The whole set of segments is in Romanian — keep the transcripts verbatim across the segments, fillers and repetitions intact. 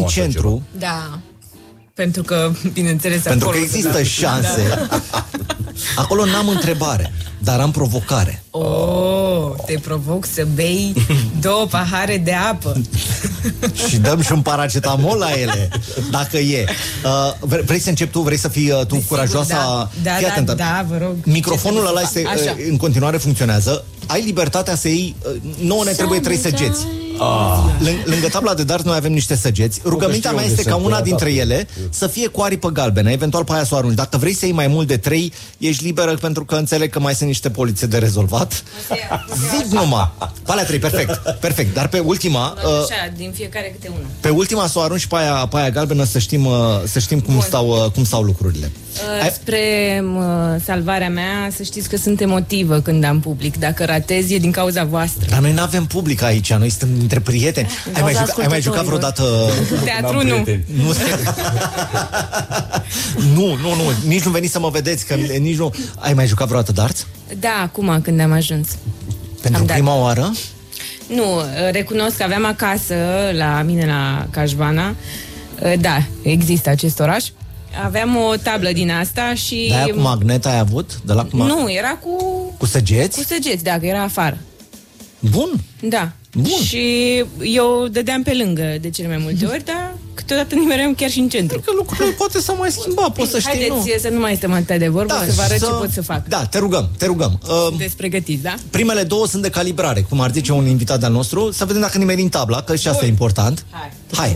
centru. Da. Pentru că, bineînțeles, pentru acolo că există șanse. Da. Acolo n-am întrebare, dar am provocare. Oh, te provoc să bei două pahare de apă. Și dăm și un paracetamol la ele, dacă e. Uh, vrei să începi tu? Vrei să fii uh, tu Desigur, curajoasă? Da, da, Fii atentă. da, da, vă rog. Microfonul ăla este, uh, în continuare funcționează. Ai libertatea să iei, uh, nouă ne trebuie trei săgeți. Ah. Lângă tabla de darți noi avem niște săgeți. Rugămintea mea este ca una dintre ele să fie cu aripă galbenă, eventual pe aia să o arunci. Dacă vrei să iei mai mult de trei, ești liberă, pentru că înțeleg că mai sunt niște polițe de rezolvat. Zic numai. Pe alea trei, perfect. Perfect. Dar pe ultima, așa, din fiecare câte una. Pe ultima să o arunci pe aia, pe aia galbenă, să știm, să știm cum, stau, cum stau lucrurile. Uh, spre uh, salvarea mea, să știți că sunt emotivă când am public. Dacă ratez, e din cauza voastră. Dar noi nu avem public aici, noi suntem între prieteni. Ai mai, juca, ai mai jucat vreodată... Teatru nu. Nu. nu, nu, nu, nici nu veniți să mă vedeți, că nici nu... Ai mai jucat vreodată darts? Da, acum când am ajuns. Pentru am prima dat. oară? Nu, recunosc că aveam acasă, la mine la Cașvana, da, există acest oraș. Aveam o tablă din asta și... De aia cu magnet ai avut? De la cu mag... Nu, era cu... Cu săgeți? Cu săgeți, da, că era afară. Bun. Da. Bun. Și eu dădeam pe lângă de cele mai multe ori, dar câteodată nimeream chiar și în centru. Că lucrurile poate s-au mai schimbat, poți să știi. Haideți nu. să nu mai stăm atât de vorbă, da, să vă arăt să... ce pot să fac. Da, te rugăm, te rugăm. Sunteți pregătiți, da? Primele două sunt de calibrare, cum ar zice un invitat al nostru. Să vedem dacă nimerim tabla, că și asta e important. Hai. Hai.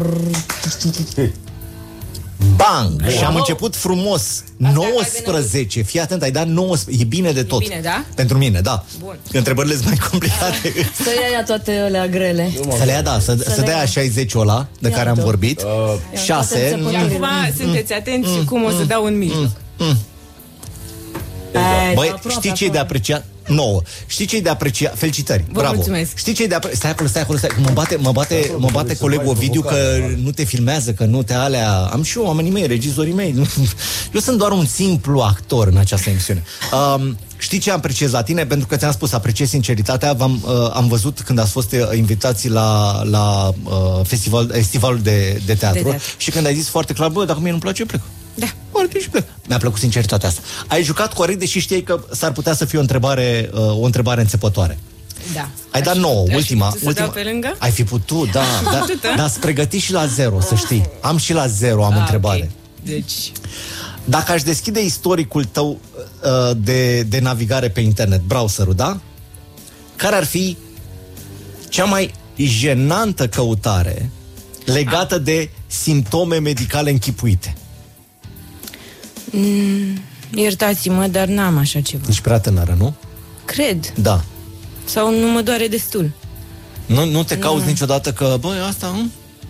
Bang! Wow. Și am început frumos. Asta nouăsprezece. Fii atent, ai dat nouăsprezece. E bine de tot. E bine, da? Pentru mine, da. Bun. Că întrebările sunt mai complicate. Să ia toate alea grele. Să le ia, da. Să, să, să dea șaizeci ăla de ia care am vorbit. Uh, șase. Și acum mm, sunteți atenți mm, cum o să dau în mijloc. Mm, mm. Băi, știi ce e de apreciat? nouă. Știi ce e de apreciat? Felicitări. Vă bravo. Mulțumesc. Știi ce e de apreciat? Stai acolo, stai acolo, stai. Mă bate, mă bate, mă bate colegul Ovidiu că nu te filmează, că nu te alea. Am și eu oamenii mei, regizorii mei. Eu sunt doar un simplu actor în această emisiune. Um, știi ce apreciez la tine? Pentru că ți-am spus, apreciez sinceritatea. V-am, uh, am văzut când ați fost invitații la, la uh, festival, festivalul de, de teatru de și când ai zis foarte clar, bă, dacă mie nu-mi place, eu plec. Da. Și plec. Mi-a plăcut sinceritatea asta. Ai jucat corect, deși știai că s-ar putea să fie o întrebare, uh, o întrebare înțepătoare. Da. Ai dat nouă, ultima. Să ultima. dau pe lângă? Ai fi putut, da. da dar să pregăti și la zero, să știi. Am și la zero, am ah, întrebare. Okay. Deci... Dacă aș deschide istoricul tău uh, de, de navigare pe internet, browserul, da? Care ar fi cea mai jenantă căutare legată ah. de simptome medicale închipuite? Mm, iertați-mă, dar n-am așa ceva. Ești prea tânără, nu? Cred. Da. Sau nu mă doare destul. Nu, nu te cauți nu. niciodată că, băi, asta, nu?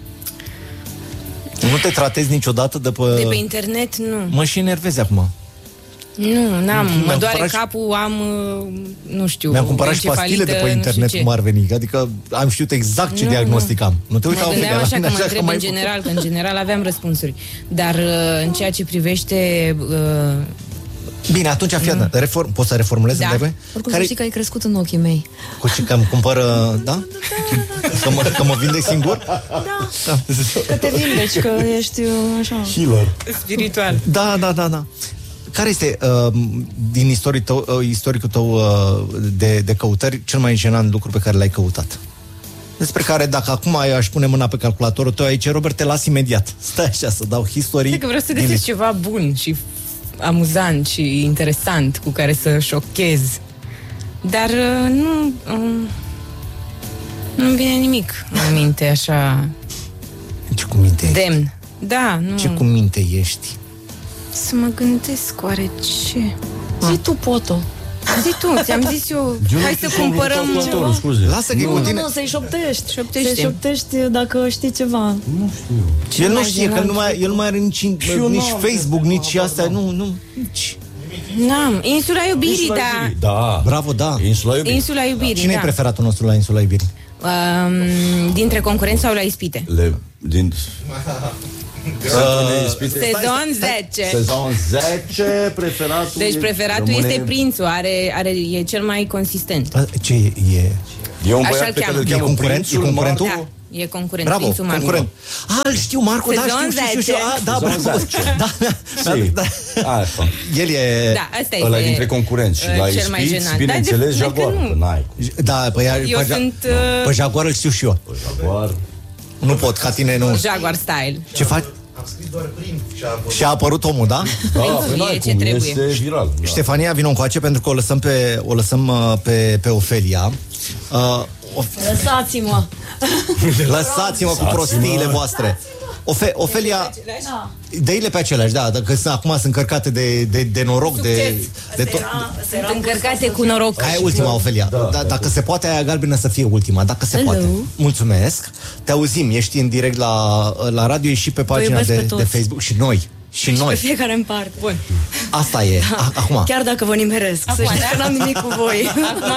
Nu te tratezi niciodată de pe... De pe internet, nu. Mă și enervezi acum. Nu, n-am. Mă doare și... capul, am, nu știu... Mi-am cumpărat și pastile de pe internet, cum ar veni. Adică am știut exact ce nu, diagnostic am. Nu te uita mă gândeam așa că mă întreb în general, că în general aveam răspunsuri. Dar în ceea ce privește... Uh... Bine, atunci fii atent. Reform... Poți să reformulezi? Da. Oricum care... să știi că ai crescut în ochii mei. Cu ce, că îmi cumpără... Da? Că mă, că mă vindec singur? Da. da. Că te vindeci, că ești așa... Healer. Spiritual. Da, da, da, da. Care este, uh, din istoric tău, uh, istoricul tău uh, de, de căutări, cel mai jenant lucru pe care l-ai căutat? Despre care, dacă acum aș pune mâna pe calculatorul tău aici, Robert, te las imediat. Stai așa, să dau history. Cred că vreau să găsesc ceva bun și amuzant și interesant cu care să șochez. Dar uh, nu... Uh, nu-mi vine nimic în minte, așa... Ce cu minte demn. Ești? Da, nu... Ce cu minte ești? Să mă gândesc, oare ce? Zi tu, Poto. Zi tu, ți-am zis eu. Hai să cumpărăm ceva. Lasă că nu, cu tine. Nu, să-i șoptești. Să-i șoptești dacă știi ceva. Nu știu. El nu știe, că nu mai, el nu mai are nici, nici Facebook, nici astea. Nu, nu, nici. N-am. Insula Iubirii, da. Da. Bravo, da. Insula Iubirii. Insula Iubirii, Cine da. e preferatul nostru la Insula Iubirii? Um, dintre concurenți sau la ispite? Le, din... Uh, sezon zece. Sezon zece, preferatul. Deci preferatul rămâne... este prințul, are, are, e cel mai consistent. A, ce e? E un așa băiat pe care îl cheamă. E concurent? E concurentul? Da, E concurent. Bravo, Prințul Marco. concurent. Ah, îl știu, Marco, da, Sezon știu, știu, știu. zece. Ah, da, bravo. Da, Si. da. Asta. El e... Da, asta Ăla e este dintre concurenți și uh, la cel mai ispiți, jenant. bineînțeles, Dar de- Jaguar. dacă nu- Că n-ai. Da, pe, ea, Eu pe, sunt ja- uh, pe Jaguar îl știu și eu. Jaguar. Nu pot, ca tine nu. Jaguar style. Ce faci? Am scris doar prim și a apărut. Și a apărut omul, da? Da, Prințul păi n-ai e ce cum, trebuie. este viral. Da. Ștefania, vină încoace pentru că o lăsăm pe, o lăsăm uh, pe, pe Ofelia. Uh, o, Lăsați-mă. lăsați-mă cu prostiile voastre. Ofe, Ofelia, dă-i-le pe aceleași, da, dacă sunt, acum sunt încărcate de, de, de noroc, de, de tot. Sunt încărcate cu noroc. Aia e ultima, Ofelia. Da, da, dacă se poate, aia galbenă să fie ultima, dacă se Hello. poate. Mulțumesc. Te auzim, ești în direct la, la radio, ești și pe pagina iubesc de, pe de toți. Facebook și noi. Și Pe noi. fiecare în parte. Bun. Asta e. A, acum. Chiar dacă vă nimeresc, să Acum, știți da? că n-am nimic cu voi.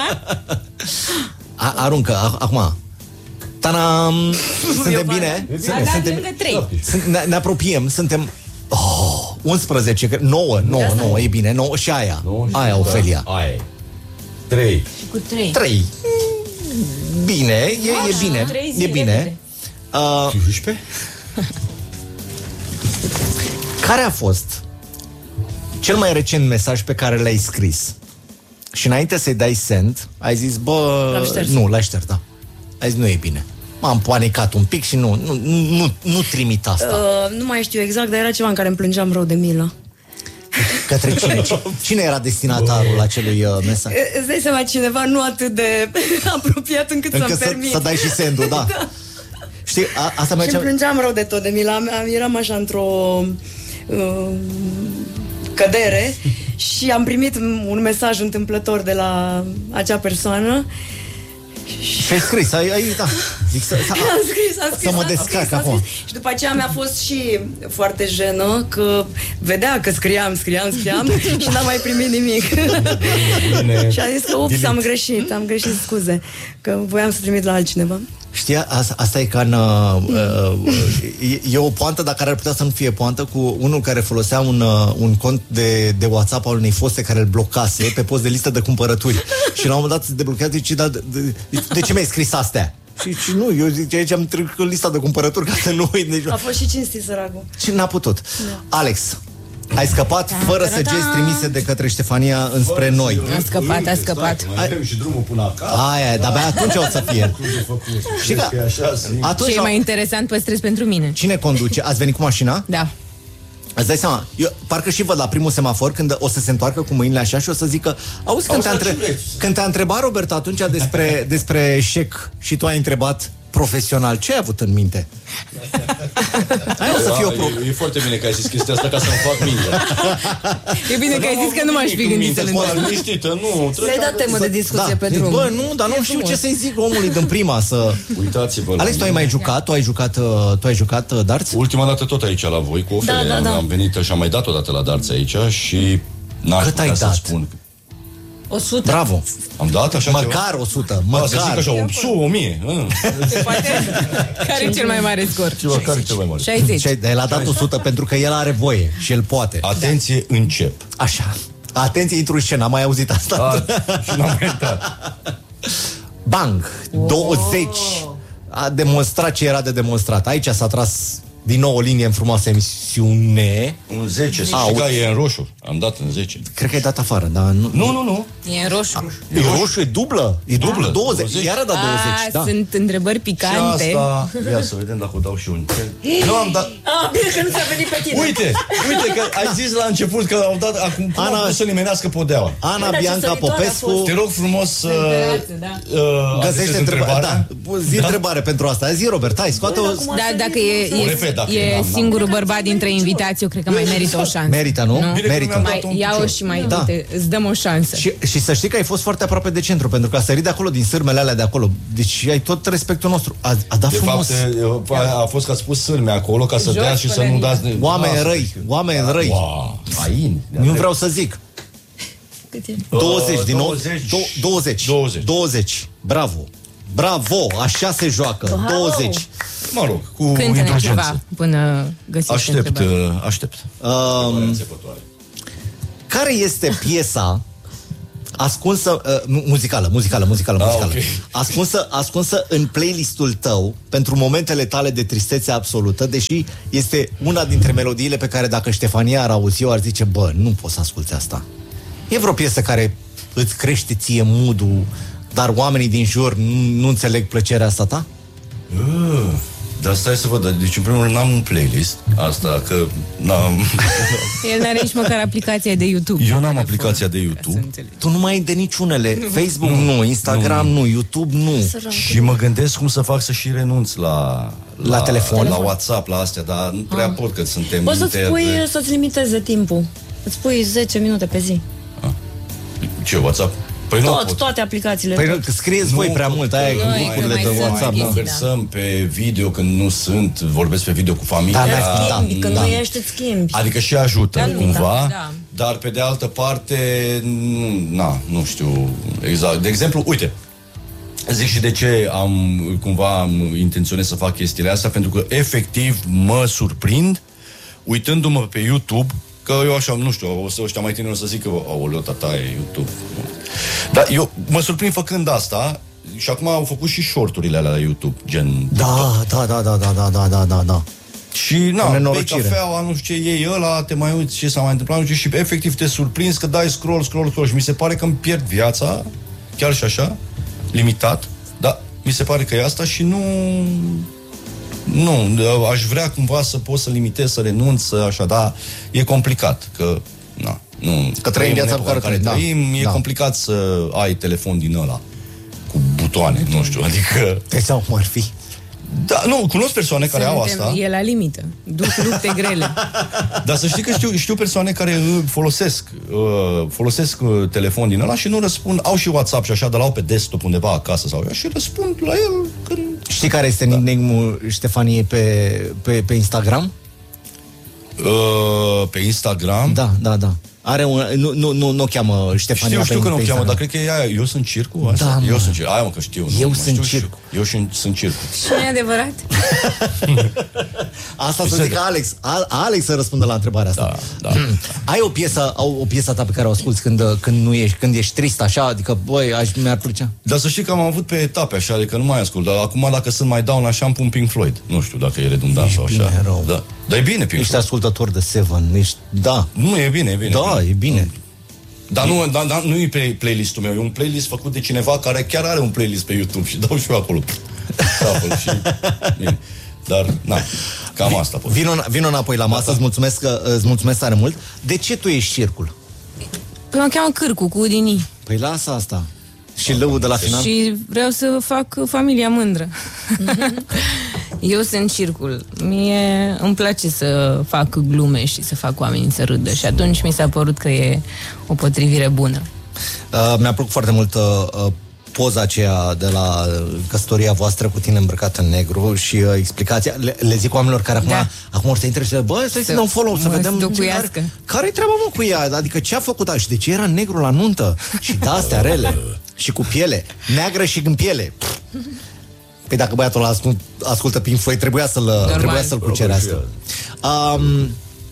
A, aruncă, a, acum. Tanam! Suntem Eu bine? A Suntem, dat suntem, lângă trei. sunt, ne, ne apropiem, suntem oh, unsprezece, cred- nouă, nouă, nouă, e bine, nouă și aia. nouă și Aia, Ofelia. Aia e. Trei. Cu trei. trei. Bine, e, e bine, trei e zile bine. repede. Uh, unsprezece? care a fost cel mai recent mesaj pe care l-ai scris? Și înainte să-i dai send, ai zis, bă, L-am șters. nu, l-ai șters, da. Ai zis, nu e bine. M-am panicat un pic și nu, nu, nu, nu trimit asta. Uh, nu mai știu exact, dar era ceva în care îmi plângeam rău de milă. Către cine? Cine era destinatarul acelui uh, mesaj? Uh, Îți dai seama, cineva nu atât de apropiat încât, Încât să-mi să, permit. să dai și sendul, da. Știi, a, asta Și îmi mergea... plângeam rău de tot de milă. Am- am- Eram așa într-o uh, cădere și am primit un mesaj întâmplător de la acea persoană. Și ai scris, ai, ai da. Zic să, să, Am scris, am scris, să mă am scris, descarc am acum. scris. Și după aceea mi-a fost și foarte jenă că vedea că scriam, scriam, scriam și n-am mai primit nimic. Și a zis că ups, am greșit, am greșit, scuze, că voiam să trimit la altcineva. Știi, asta, asta e ca în... Uh, uh, e, e o poantă, dar care ar putea să nu fie poantă, cu unul care folosea un, uh, un cont de, de WhatsApp al unei foste care îl blocase pe post de listă de cumpărături. Și la un moment dat se deblochează, zice, da, de, de, de ce mi-ai scris astea? Și, și nu, eu zice, aici am trecut lista de cumpărături ca să nu uit. Deci, A fost și cinstit, săracul. și n-a putut. Alex, ai scăpat fără săgeți trimise de către Ștefania înspre noi. A scăpat, a scăpat. Mai avem și drumul până acasă. Aia, dar abia atunci o să fie. Și că e așa, Atunci, Ce e mai interesant păstrez pentru mine. cine conduce? Ați venit cu mașina? Da. Îți dai seama, eu parcă și văd la primul semafor când o să se întoarcă cu mâinile așa și o să zică, auzi, când te-a, între... când te-a întrebat Robert atunci despre, despre eșec și tu ai întrebat profesional, ce ai avut în minte? Aia o să fie o pro... e, e foarte bine că ai zis chestia asta ca să-mi fac minte. E bine că ai zis că nu m-aș fi gândit să-l întreb. întreb. Liniștită, nu. Să-i dat temă de discuție pe drum. Bă, nu, dar nu știu ce să-i zic omului din prima să... Uitați-vă la Alex, tu ai mine. mai jucat? Tu ai jucat, uh, tu ai jucat uh, darts? Ultima dată tot aici la voi, cu Ofelia. Da, da, da. Am venit și am mai dat o dată la darts aici și n-aș Cât putea ai să dat? spun. o sută. Bravo! Am dat așa ceva? Măcar o sută, Da, să zic măcar. așa, o mie. Poate. Care e cel mai mare scor? Ceva care e cel mai mare. șaizeci. Și el a dat o sută pentru că el are voie și el poate. Atenție, încep. Așa. Atenție, intru în scenă, am mai auzit asta. Da, și n-am mai intrat. Bang! douăzeci! A demonstrat ce era de demonstrat. Aici s-a tras din nou o linie în frumoasă emisiune. Un zece, să A, știi că uite. e în roșu. Am dat în zece. Cred că ai dat afară, dar nu... Nu, nu, nu. E în roșu. E roșu, e dublă. E dublă, douăzeci. douăzeci. Iar a dat douăzeci, A, da. sunt întrebări Și picante. asta, ia să vedem dacă o dau și un. Nu am dat. Ah, bine că nu ți-a venit pe tine. Uite, uite că ai zis la început că au dat acum cum Ana- au pus să nimerească podeaua. Ana Bă, dar ce Bianca săritoare a Popescu fost. Te rog frumos să da. uh, găsește adresezi întrebarea. Da. Zi întrebare pentru asta. Zi, Robert, hai, scoate-o. Da, dacă e, O e, repet, dacă e n-am, singurul bărbat dintre invitați, eu cred că mai merită o șansă. Merită, nu? Nu? Bine că Merită. mi-am dat Mai, un ia-o picior. și mai, Da. uite, îți dăm o șansă. Și, și să știi că ai fost foarte aproape de centru, pentru că a sărit de acolo, din sârmele alea de acolo. Deci ai tot respectul nostru. A, a dat De frumos. fapt, a, a fost că a spus sârme acolo ca să Jos dea și să pălăria. nu dați... Oameni Lasă. răi, oameni răi. Wow, faini. Nu vreau să zic. Cât e? douăzeci, din nou. douăzeci. Do- douăzeci. douăzeci. douăzeci. Bravo. Bravo, așa se joacă. douăzeci. Mă rog, cu Cântă-ne indulgență. ceva până găsiți Aștept, întrebarea. uh, aștept. Um, care este piesa ascunsă, uh, muzicală, muzicală, muzicală, Ah, muzicală. okay. Ascunsă, ascunsă în playlistul tău pentru momentele tale de tristețe absolută, deși este una dintre melodiile pe care dacă Ștefania ar auzi, eu ar zice, bă, nu poți să asculti asta. E vreo piesă care îți crește ție mood-ul, dar oamenii din jur nu, nu înțeleg plăcerea asta ta? Uh, dar stai să văd, deci în primul rând n-am un playlist, asta, că n-am... El n-are nici măcar aplicația de YouTube. Eu n-am aplicația de YouTube. Tu nu mai ai de niciunele. Facebook nu, nu Instagram nu. nu, YouTube nu. Și mă gândesc cum să fac să și renunț la... La telefon? La WhatsApp, la astea, dar nu prea pot, că suntem... Poți să-ți inter... pui, să-ți limiteze timpul. Îți pui zece minute pe zi. Ce, WhatsApp? Păi Tot, nu toate aplicațiile. Păi nu, tot. că scrieți voi prea mult, aia e nu, în nu grupurile mai de sunt WhatsApp. chestii, Da. Conversăm pe video când nu sunt, vorbesc pe video cu familia. Da, Dar schimbi, da, când da. nu ești, îți schimbi. Adică și ajută Da, nu, cumva, da, da. dar pe de altă parte, nu, na, nu știu exact. De exemplu, uite, zic și de ce am cumva am intenționez să fac chestiile astea, pentru că efectiv mă surprind uitându-mă pe YouTube, că eu așa, nu știu, o să ăștia mai tineri o să zic că, aoleu, tata, e YouTube. Dar eu mă surprind făcând asta și acum au făcut și shorturile alea la YouTube, gen... Da, da, da, da, da, da, da, da, da, da. Și, na, bei nenorocire. cafeaua, nu știu ce, iei ăla, te mai uiți ce s-a mai întâmplat, nu știu, și efectiv te surprinzi că dai scroll, scroll, scroll și mi se pare că îmi pierd viața, chiar și așa, limitat, dar mi se pare că e asta și nu... Nu, aș vrea cumva să pot să limitez, să renunț, să așa, dar e complicat, că, na, nu... Că trăim viața în pe care epoca în trăim, trăim, da. e Da. complicat să ai telefon din ăla, cu butoane, nu știu, adică... Te sau cum ar fi? Da, nu, cunosc persoane care au asta. E la limită. Duc lupte grele. Dar să știi că știu, știu persoane care uh, folosesc uh, folosesc uh, telefon din ăla și nu răspund, au și WhatsApp și așa, dar l-au pe desktop undeva acasă sau și răspund la el când... Știi care este da. nickname-ul Ștefaniei pe, pe, pe Instagram? Uh, pe Instagram? Da, da, da. Are un, nu, nu, nu, nu o cheamă Ștefania. Știu, știu pe, că nu o pe cheamă, Instagram. dar cred că e aia. Eu sunt circu? Asta? Da, eu mă. sunt circu. Aia mă, că știu. Eu nu, sunt știu, circu. Eu și, sunt circu. Și nu e adevărat? Asta să zic Alex. Al, Alex să răspundă la întrebarea asta. Da, da. Ai o piesă, o, o piesă ta pe care o asculti când, când, nu ești, când ești trist așa? Adică, băi, aș, mi-ar plăcea. Dar să știi că am avut pe etape așa, adică nu mai ascult. Dar acum dacă sunt mai down așa, îmi pun Pink Floyd. Nu știu dacă e redundant Ești sau așa. bine rău. Da. Dar e bine Pink Ești Floyd. ascultător de Seven. Ești, da. Nu, e bine, e bine. Da, e bine. Dar nu, da, da, nu e pe playlistul meu, e un playlist făcut de cineva care chiar are un playlist pe YouTube și dau și eu acolo. Da, și, bine. Dar, na, cam asta pot. Vino, vino înapoi la masă, îți mulțumesc, că- îți mulțumesc tare mult. De ce tu ești circul? Păi mă cheamă Cârcu, cu Udinii. Păi lasă asta. Și lău de la final? Și vreau să fac familia mândră. Eu sunt circul. Mie îmi place să fac glume și să fac oamenii să râdă. Și atunci mi s-a părut că e o potrivire bună. Uh, mi-a plăcut foarte mult uh, uh, poza aceea de la căsătoria voastră cu tine îmbrăcat în negru și uh, explicația. Le, le zic oamenilor care acum, Da. acum or să intre și le bă, stai să dăm follow, să mă vedem zducuiască. care, care-i treaba mă cu ea, adică ce a făcut așa, de ce era negru la nuntă și de astea rele și cu piele, neagră și în piele. Păi dacă băiatul ăla ascult, ascultă Pink Floyd, trebuia să-l, trebuia să-l cucerească. Um,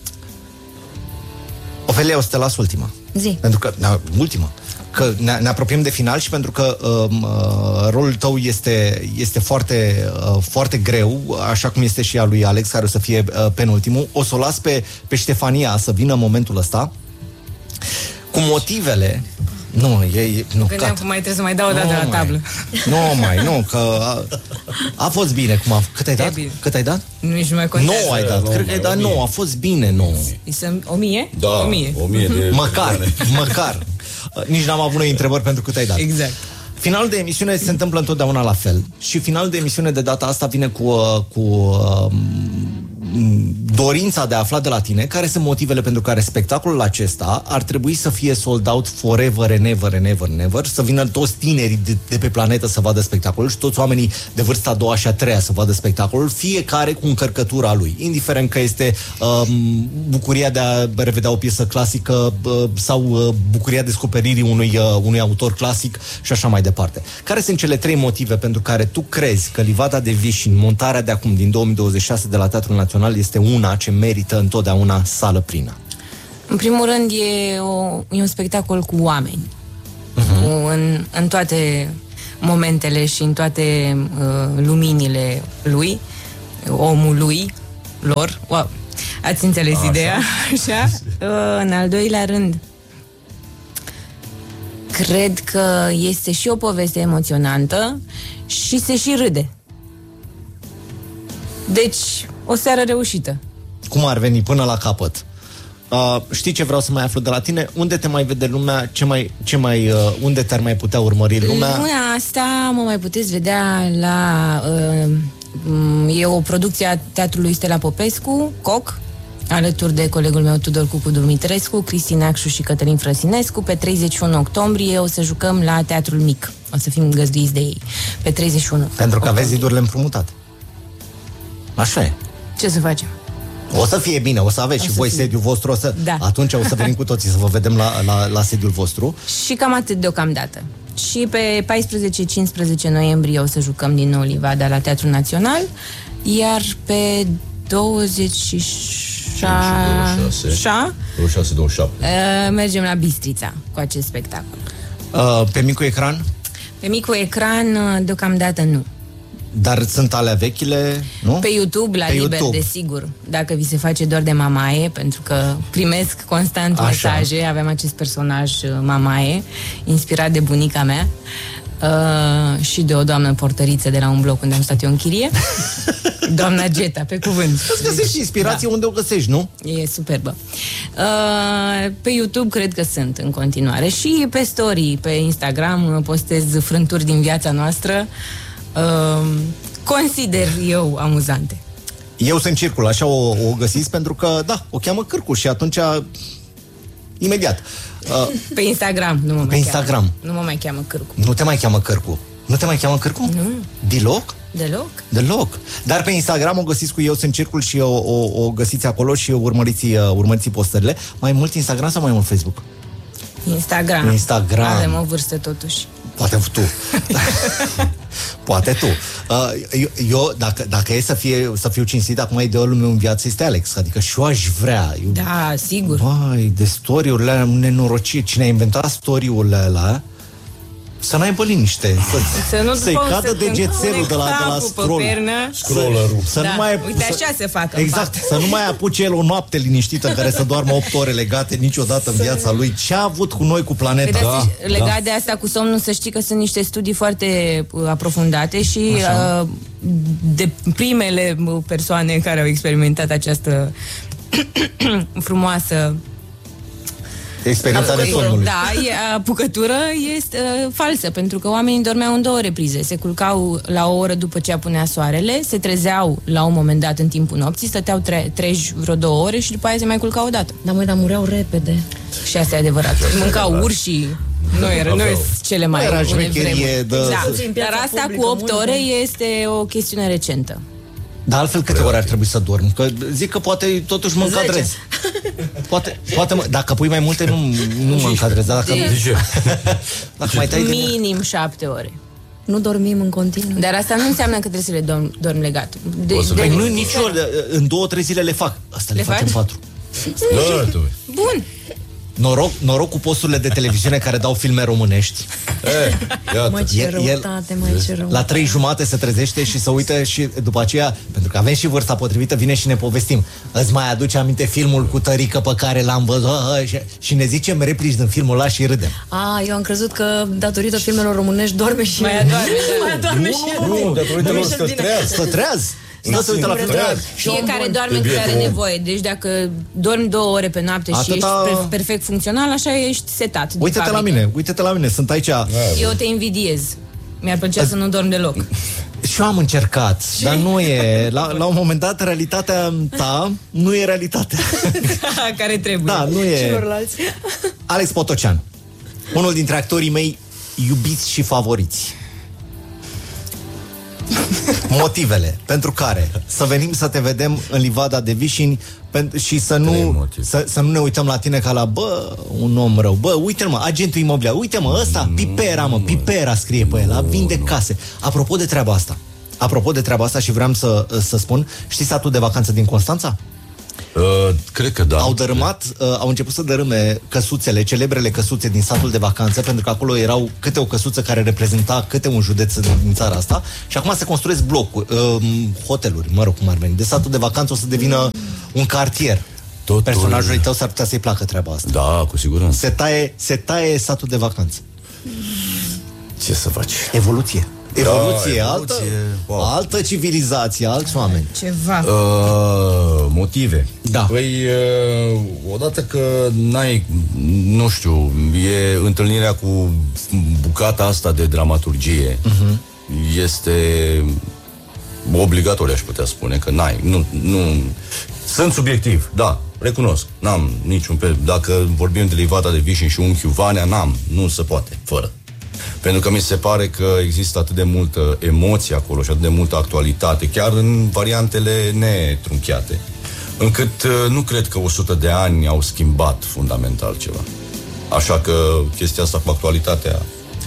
Ofelia, o să te las ultima. Zi. Pentru că, na, ultima, că ne, ne apropiem de final și pentru că um, uh, rolul tău este, este foarte, uh, foarte greu, așa cum este și al lui Alex, care o să fie uh, penultimul. O să o las pe, pe Ștefania să vină în momentul ăsta cu motivele. Nu, e, e nu, Gândeam cat. că mai trebuie să mai dau o dată la mai. tablă. Nu mai, nu, că a, a fost bine. Cum a, cât ai E dat? bine. Cât ai dat? Nici nu mai contează. nouă ai dat. nouă, Cred că ai dat o mie. nouă. A fost bine nouă. Sunt o mie? Da, O mie. o mie de... Măcar, măcar. Nici n-am avut noi întrebări pentru cât ai dat. Exact. Finalul de emisiune se întâmplă întotdeauna la fel. Și finalul de emisiune de data asta vine cu, uh, cu uh, dorința de a afla de la tine care sunt motivele pentru care spectacolul acesta ar trebui să fie sold out forever and ever and ever and ever, să vină toți tinerii de, de pe planetă să vadă spectacolul și toți oamenii de vârsta a doua și a treia să vadă spectacolul, fiecare cu încărcătura lui, indiferent că este um, bucuria de a revedea o piesă clasică uh, sau uh, bucuria descoperirii unui, uh, unui autor clasic și așa mai departe. Care sunt cele trei motive pentru care tu crezi că Livada de Vișini, montarea de acum din două mii douăzeci și șase de la Teatrul Național, este una ce merită întotdeauna sală plină? În primul rând e, o, e un spectacol cu oameni. uh-huh. în, în toate momentele și în toate uh, luminile lui, omului, lor. Wow. Ați înțeles așa. Ideea? Așa. Uh, în al doilea rând, cred că este și o poveste emoționantă și se și râde. Deci, o seară reușită. Cum ar veni până la capăt? Uh, știi ce vreau să mai aflu de la tine? Unde te mai vede lumea? Ce mai, ce mai, uh, unde te-ar mai putea urmări lumea? Luna asta mă mai puteți vedea la... Uh, e o producție a Teatrului Stella Popescu, Coc, alături de colegul meu Tudor Cucu Dumitrescu, Cristina Acșu și Cătălin Frăsinescu. Pe treizeci și unu octombrie o să jucăm la Teatrul Mic. O să fim găzduiți de ei. Pe treizeci și unu Pentru că octombrie. aveți zidurile împrumutate. Așa e. Ce să facem? O să fie bine, o să aveți o și voi fie. Sediul vostru, o să, da. Atunci o să venim cu toții să vă vedem la, la, la sediul vostru. Și cam atât deocamdată. Și pe paisprezece cincisprezece noiembrie o să jucăm din nou Livada la Teatrul Național, iar pe douăzeci și șase douăzeci și șase douăzeci și șapte uh, mergem la Bistrița cu acest spectacol. Uh, pe micul ecran? Pe micul ecran, uh, deocamdată nu. Dar sunt alea vechile, nu? Pe YouTube, la pe liber, YouTube. desigur. Dacă vi se face doar de mamaie, pentru că primesc constant așa. Mesaje. Avem acest personaj mamaie, inspirat de bunica mea uh, și de o doamnă portăriță de la un bloc unde am stat eu în chirie. Doamna Geta, pe cuvânt. Îți găsești inspirație da. Unde o găsești, nu? E superbă. Uh, pe YouTube cred că sunt în continuare. Și pe story, pe Instagram postez frânturi din viața noastră. Uh, consider eu amuzante. Eu sunt Circul, așa o, o găsiți pentru că, da, o cheamă Cârcu și atunci imediat. Uh, pe Instagram, nu mă pe mai Instagram. Cheamă. Nu mă mai cheamă Cârcu. Nu te mai cheamă Cârcu. Nu te mai cheamă Cârcu? Nu. Deloc? Deloc? Deloc. Dar pe Instagram o găsiți cu Eu Sunt Circul și o, o, o găsiți acolo și urmăriți, uh, urmăriți postările. Mai mult Instagram sau mai mult Facebook? Instagram. Instagram. Avem o vârstă totuși. Poate tu. Poate tu. Uh, eu, eu dacă, dacă e să, fie, să fiu cinstit, acum idealul meu în viață este Alex. Adică și eu aș vrea. Eu, da, sigur. Vai, de story-urile alea nenorocit. Cine a inventat story-urile alea să n-aibă liniște. Să, să nu să-i cadă degețelul de la, de la scroll. Scrollerul. Să da. nu mai, Uite, să, așa se facă. exact. Să nu mai apuce el o noapte liniștită în care să doarmă opt ore legate niciodată în viața lui. Ce a avut cu noi, cu planeta? Da, legat da. de asta cu somnul, să știi că sunt niște studii foarte aprofundate și uh, de primele persoane care au experimentat această frumoasă experiența de somnului. Da, apucătură este uh, falsă, pentru că oamenii dormeau în două reprize. Se culcau la o oră după ce apunea soarele, se trezeau la un moment dat în timpul nopții, stăteau tre- treji vreo două ore și după aia se mai culcau o dată. Da, măi, dar mureau repede. Și asta e adevărat. Mâncau urșii. Nu era, nu cele mai era bune vremuri. De... Exact. Dar asta cu opt ore este o chestiune recentă. Dar altfel câte ore ar trebui să dormi? Că zic că poate totuși mă încadrez. Poate, poate mă, dacă pui mai multe, nu, nu mă încadrez. Dacă, dacă mai tai minim șapte ore. Nu dormim în continuu. Dar asta nu înseamnă că trebuie să le dorm, dorm legat. De, de, de, nu, nici ori, în două, trei zile le fac. Asta le, le facem patru. Bun. Noroc, noroc cu posturile de televiziune care dau filme românești. E, mă, ce răutate, mă, ce răutate. La trei jumate se trezește și se uită și după aceea, pentru că avem și vârsta potrivită, vine și ne povestim. Îți mai aduce aminte filmul cu tărică pe care l-am văzut și, și ne zicem replici din filmul ăla și râdem. A, eu am crezut că datorită filmelor românești dorme și mai adorme. mai adorme și nu, datorită lor stă treaz. Stă treaz. Stă la fiecare doarme cât are nevoie. Deci dacă dormi două ore pe noapte și Atâta... ești perfect funcțional, așa ești setat. Uite-te la mine, uite-te la mine, sunt aici. Eu te invidiez. Mi-ar plăcea să nu dorm deloc. Și eu am încercat, și? Dar nu e. La, la un moment dat, realitatea ta nu e realitatea. Da, care trebuie. Da, nu e. Celorlalți. Alex Potocean, unul dintre actorii mei iubiți și favoriți. Motivele pentru care să venim să te vedem în Livada de Vișini și să nu, să, să nu ne uităm la tine ca la, bă, un om rău, bă, uite-l mă, agentul imobiliar, uite mă, ăsta, Pipera mă, Pipera scrie pe el, vinde case. Apropo de treaba asta, apropo de treaba asta și vreau să, să spun, știi satul de vacanță din Constanța? Uh, cred că da. Au dărâmat, uh, au început să dărâme căsuțele, celebrele căsuțe din satul de vacanță, pentru că acolo erau câte o căsuță care reprezenta câte un județ din țara asta și acum se construiesc blocuri, uh, hoteluri, mă rog cum ar veni. De satul de vacanță o să devină un cartier. Totul... Personajului tău s-ar putea să-i placă treaba asta. Da, cu siguranță. Se taie, se taie satul de vacanță. Ce să faci? Evoluție. Evoluție, da, altă, evoluție. Wow. altă civilizație, alți oameni. Ceva. Uh, motive. Da. Păi, uh, odată că n-ai, nu știu, e întâlnirea cu bucata asta de dramaturgie. Uh-huh. Este obligatorie, aș putea spune, că n-ai, nu, nu... Sunt subiectiv, da, recunosc. N-am niciun pe... Dacă vorbim de Livada de Vișin și Unchiul Vanea, n-am, nu se poate, fără. Pentru că mi se pare că există atât de multă emoție acolo și atât de multă actualitate, chiar în variantele netrunchiate, încât nu cred că o sută de ani au schimbat fundamental ceva. Așa că chestia asta cu actualitatea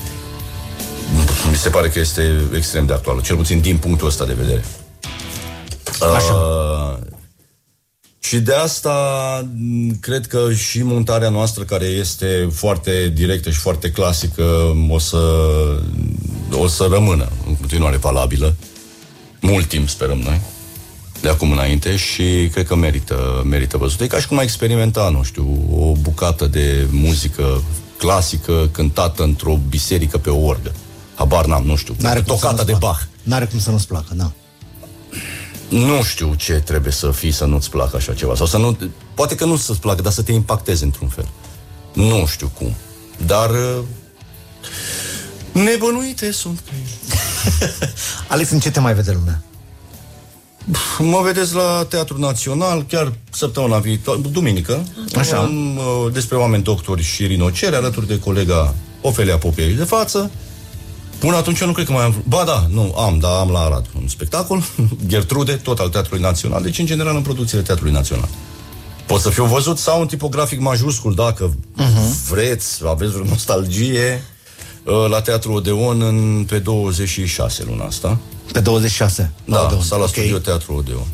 mi se pare că este extrem de actuală, cel puțin din punctul ăsta de vedere. Așa. Uh, Și de asta cred că și montarea noastră, care este foarte directă și foarte clasică, o să, o să rămână în continuare valabilă. Mult timp, sperăm noi, de acum înainte, și cred că merită, merită văzut. E ca și cum ai experimenta, nu știu, o bucată de muzică clasică cântată într-o biserică pe o orgă. Habar n-am, nu știu, N-are tocata de Bach. N-are cum să nu-ți placă, da. Nu știu ce trebuie să fii să nu-ți placă așa ceva. Sau să nu, poate că nu să-ți placă, dar să te impacteze într-un fel. Nu știu cum. Dar nebănuite sunt. Alex, în ce te mai vede lumea? Mă vedeți la Teatrul Național, chiar săptămâna viitoare, duminică. Așa. Am, despre oameni doctori și rinocere, alături de colega Ofelia Popie de față. Până atunci eu nu cred că mai am... Ba da, nu, am, dar am la Arad un spectacol, Gertrude, tot al Teatrului Național, deci în general în producțiile Teatrului Național. Pot să fiu văzut sau un tipografic majuscul, dacă uh-huh. vreți, aveți vreo nostalgie, la Teatrul Odeon în, pe douăzeci și șase luna asta. Pe douăzeci și șase? Da, Odeon. sala Okay. studio Teatrul Odeon.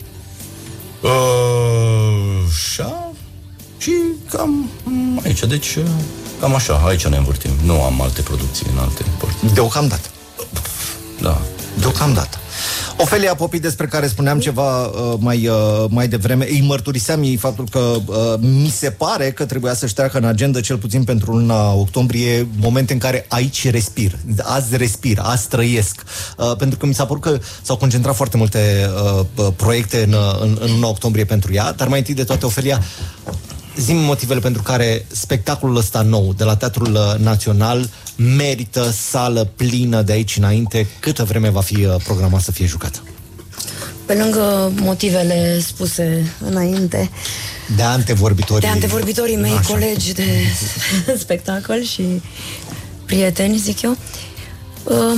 Uh, așa, și cam aici, deci... Cam așa, aici ne învârtim. Nu am alte producții în alte părți. Deocamdată. Da. Deocamdată. Ofelia Popii, despre care spuneam ceva uh, mai, uh, mai devreme, îi mărturiseam ei faptul că uh, mi se pare că trebuia să-și treacă în agenda, cel puțin pentru luna octombrie, momente în care aici respir. Azi respir, azi trăiesc. Uh, pentru că mi s-a părut că s-au concentrat foarte multe uh, proiecte în, în, în luna octombrie pentru ea, dar mai întâi de toate, Ofelia, zi-mi motivele pentru care spectacolul ăsta nou de la Teatrul Național merită sală plină de aici înainte. Câtă vreme va fi programat să fie jucat? Pe lângă motivele spuse înainte, de antevorbitorii, de antevorbitorii mei, așa, colegi de spectacol și prieteni, zic eu, um,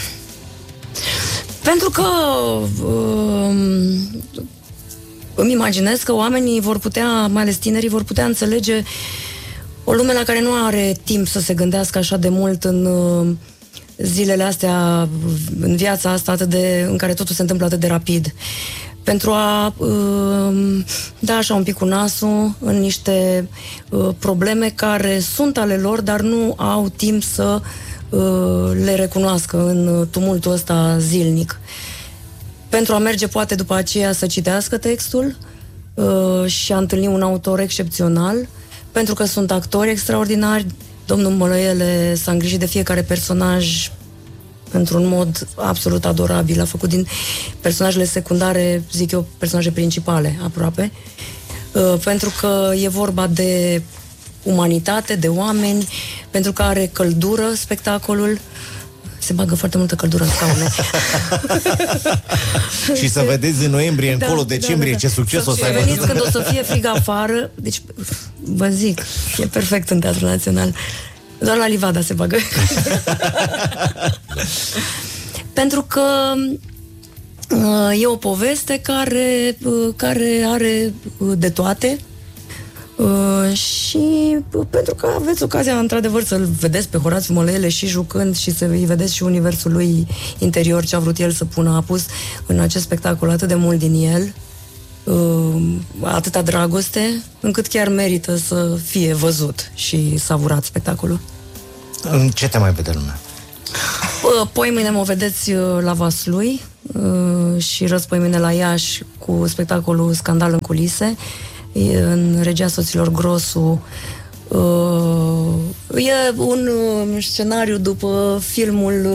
pentru că um, îmi imaginez că oamenii vor putea, mai ales tinerii, vor putea înțelege o lume la care nu are timp să se gândească așa de mult în uh, zilele astea, în viața asta atât de, în care totul se întâmplă atât de rapid. Pentru a uh, da așa un pic cu nasul în niște uh, probleme care sunt ale lor, dar nu au timp să uh, le recunoască în tumultul ăsta zilnic. Pentru a merge poate după aceea să citească textul uh, și a întâlni un autor excepțional, pentru că sunt actori extraordinari. Domnul Mălăiele s-a îngrijit de fiecare personaj într-un mod absolut adorabil. A făcut din personajele secundare, zic eu, personaje principale aproape, uh, pentru că e vorba de umanitate, de oameni, pentru că are căldură spectacolul. Se bagă foarte multă căldură în scaune. Și să vedeți în noiembrie, încolo, da, decembrie, da, da, da. Ce succes să o să aibă. Veniți când o să fie frig afară. Deci, vă zic, e perfect în Teatrul Național. Doar la Livada se bagă. Pentru că uh, e o poveste care, uh, care are uh, de toate. Uh, și uh, pentru că aveți ocazia într-adevăr să-l vedeți pe Horațiu Mălăiele și jucând și să-i vedeți și universul lui interior, ce a vrut el să pună, a pus în acest spectacol atât de mult din el, uh, atâta dragoste, încât chiar merită să fie văzut și savurat spectacolul. În ce te mai vede lumea? Poi mâine mă vedeți la Vaslui și răspoi mâine la Iași cu spectacolul Scandal în culise, în regia soților Grosu. E un scenariu după filmul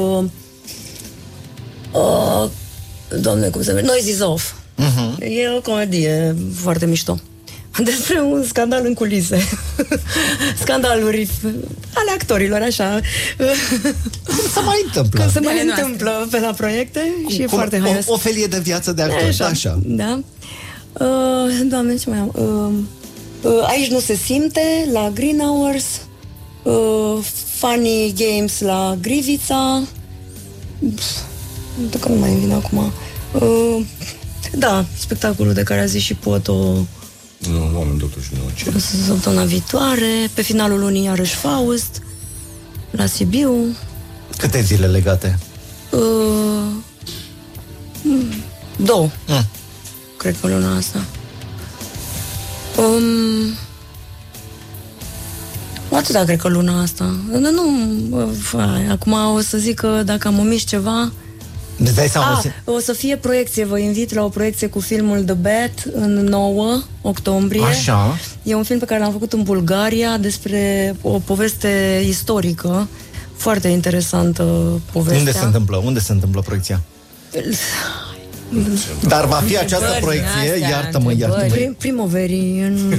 Doamne, cum se numește? Noise is Off. Uh-huh. E o comedie foarte mișto. Despre un scandal în culise. Scandaluri ale actorilor, așa. Cum se mai întâmplă? Cum se mai întâmplă pe la proiecte. Cum, și e foarte haios. O, o felie de viață de actori, așa. așa. Da. Uh, doamne, ce mai am? Uh, uh, aici nu se simte, la Green Hours. Uh, Funny Games la Grivița. Dacă nu mai vine acum. Uh, da, spectacolul de care a zis și Poto. Nu, oameni, doctor și nu. Săptămâna viitoare, pe finalul lunii iarăși Faust, la Sibiu. Câte zile legate? Uh, două. Mm. Cred că luna asta. Um, atâta cred că luna asta. Nu, nu, fai, acum o să zic că dacă am omis ceva... Deci dai seama, ah, o să fie proiecție, vă invit la o proiecție cu filmul The Bat în nouă octombrie. Așa. E un film pe care l-am făcut în Bulgaria despre o poveste istorică, foarte interesantă povestea. Unde se întâmplă? Unde se întâmplă proiecția? Dar va fi această proiecție, iartă-mă, iartă-mă. Prim, primăverii în...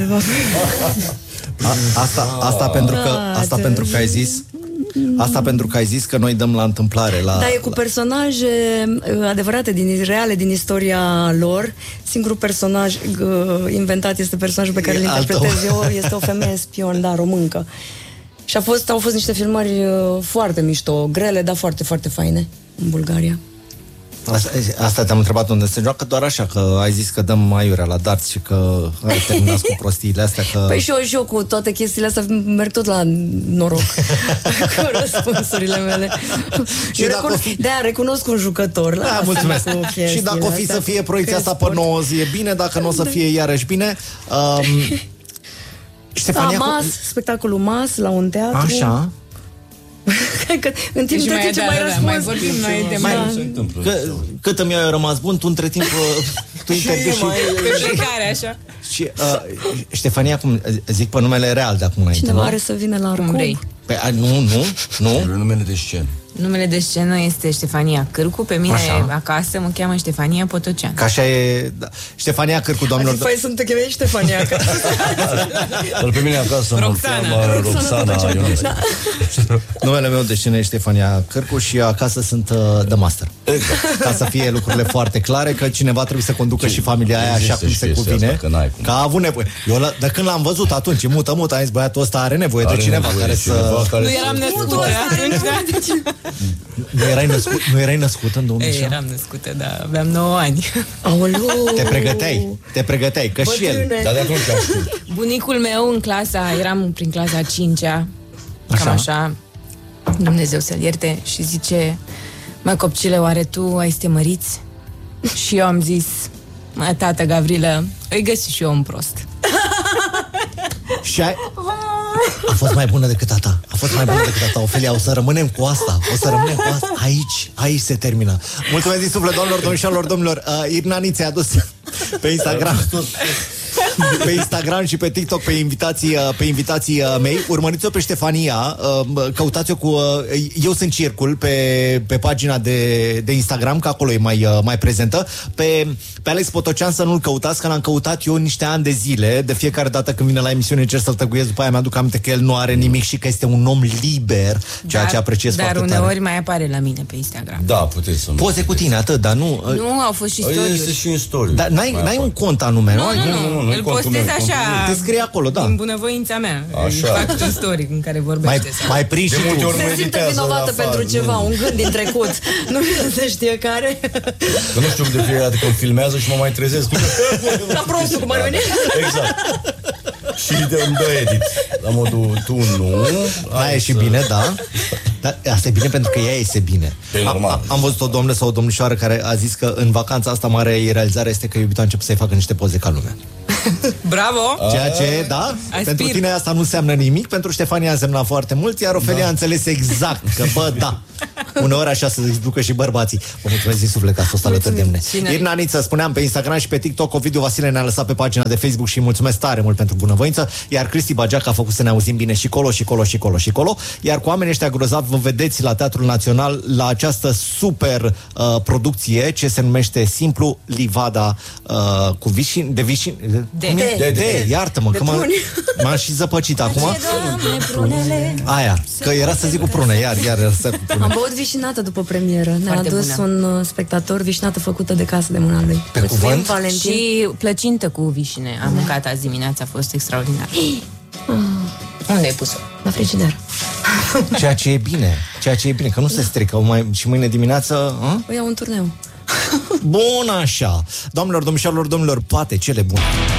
A, asta, asta pentru că asta pentru că ai zis Asta pentru că ai zis că noi dăm la întâmplare la, Da, e cu la... personaje adevărate, din, reale din istoria lor. Singurul personaj uh, inventat este personajul pe care îl interpretez eu. Este o femeie spion, da, româncă. Și a fost, au fost niște filmări uh, foarte mișto, grele, dar foarte, foarte faine în Bulgaria. Asta, asta te-am întrebat unde se joacă, doar așa, că ai zis că dăm aiurea la darts și că ai terminat cu prostiile astea. Că... Păi și eu, și eu cu toate chestiile astea merg tot la noroc cu răspunsurile mele. Și recun... fi... Da, recunosc un jucător. La da, mulțumesc. Și dacă o fi astea, să fie proiecția asta pe nouă zi, e bine, dacă nu o să fie iarăși bine. Um, Ștefania... A, Mas, cu... spectacolul Mas la un teatru. Așa. Că, în timp de ce mai răspuns mai vorbim noi de mai... Cât îmi a rămas bun, tu între timp tu intervii și... Pe plecare, așa. Și uh, Ștefania, cum zic pe numele real de acum înainte. Cineva are să vină la Arcub. Pe, a, nu, nu, nu. Numele de scenă. Numele de scenă este Ștefania Cârcu. Pe mine așa. Acasă mă cheamă Ștefania Potocean. Ca așa e... Da. Ștefania Cârcu, doamnelor... Păi să-mi te chemei Ștefania acasă. Dar pe mine acasă mă cheamă Roxana Ionescu. Numele meu de scenă e Ștefania Cârcu și acasă sunt uh, The Master. Exact. Ca să fie lucrurile foarte clare, că cineva trebuie să conducă și familia aia așa cum se cuvine. Asta, că a avut nevoie. Eu la, de când l-am văzut atunci, mută, mută, am zis, băiatul ăsta are nevoie are de cineva nevoie, care cineva să... Care nu eram născută atunci, da? Nu erai născut, nu erai născut în două mii șapte? Eram născută, da, aveam nouă ani. Aoleu! Te pregăteai, te pregăteai, că și el. Dar de atunci bunicul meu în clasa, eram prin clasa a cincea, cam așa, Dumnezeu să-l ierte, și zice: mă, copcile, oare tu ai să te măriți? Și eu am zis: mă, tată Gavrilă, îi găsi și eu un prost. Și ai... A fost mai bună decât a ta. A fost mai bună decât a ta, Ofelia. O să rămânem cu asta. O să rămânem cu asta. Aici, aici se termină. Mulțumesc din suflet, doamnelor, domnișoarelor, domnilor. Uh, Irnani ți-a adus pe Instagram pe Instagram și pe TikTok pe invitații, pe invitații mei. Urmăriți-o pe Ștefania, căutați-o cu Eu sunt Circul pe, pe pagina de, de Instagram, că acolo e mai, mai prezentă. Pe, pe Alex Potocean să nu-l căutați, că l-am căutat eu niște ani de zile. De fiecare dată când vine la emisiune încerc să-l tăguiesc, după aia mi-aduc aminte că el nu are nimic și că este un om liber, ceea dar, ce apreciez dar foarte tare. Dar uneori mai apare la mine pe Instagram. Da, puteți să poze cu tine, atât, dar nu... Nu, au fost și story. Este și în story. Dar n-ai, n-ai un cont anume, nu? Nu, nu, nu, nu. Îl postez așa. Te scrie acolo, da. Din bunăvoința mea. Așa. Fac un story în care vorbește. Mai, mai prinși și tu. Se simte vinovată pentru ceva, un gând din trecut. Nu se știe care. Că nu știu de fiecare dată când filmează și mă mai trezesc. La prostul, cum ar veni. Exact. Și de îmi dă edit. La modul, tu nu. Aia e și bine, da. Dar asta e bine pentru că ea iese bine. E normal. Am, am văzut o domnă sau o domnișoară care a zis că în vacanța asta mare ei realizarea este că iubita a început să-i facă niște poze ca lumea. Bravo! Ceea ce, da, Aspir. pentru tine asta nu înseamnă nimic, pentru Ștefania a însemnat foarte mult, iar Ofelia da. a înțeles exact că, bă, da, uneori așa să-ți ducă și bărbații. Vă mulțumesc din suflet că ați fost alături de mine. Irina Niță, spuneam pe Instagram și pe TikTok, Ovidiu Vasile ne-a lăsat pe pagina de Facebook și mulțumesc tare mult pentru bunăvoință, iar Cristi Bageac a făcut să ne auzim bine și colo, și colo, și colo, și colo, iar cu oamenii ăștia grozavi vă vedeți la Teatrul Național la această super uh, producție ce se numește simplu Livada uh, cu vișin, de vișin, de, de, de, de, de iartă-mă, de că mă, m-am și zăpăcit acum. Aia, că era să zic cu prune, iar, iar, să cu prune. Am băut vișinată după premieră. Ne-a Foarte adus bună. un uh, spectator vișinată făcută de casă de mâna lui. Pe cuvânt? Valentin. Și plăcintă cu vișine. Am mâncat azi dimineața, a fost extraordinar. Unde ai pus-o? La frigider. Ceea ce e bine, ceea ce e bine, că nu se strică mai, și mâine dimineață. A? O iau un turneu. Bun așa. Doamnelor, domnișoarelor, domnilor, toate cele bune.